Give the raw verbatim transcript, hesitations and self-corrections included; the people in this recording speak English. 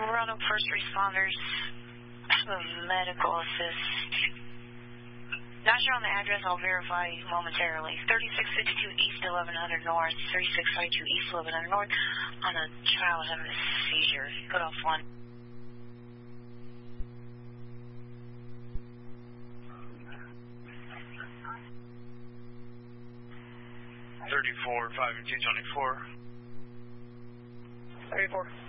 Roanoke First Responders, medical assist. Not sure on the address, I'll verify momentarily. thirty-six fifty-two East, eleven hundred North, thirty-six fifty-two East, eleven hundred North, on a child having a seizure. Cut off one. thirty-four, five and two twenty-four. thirty-four.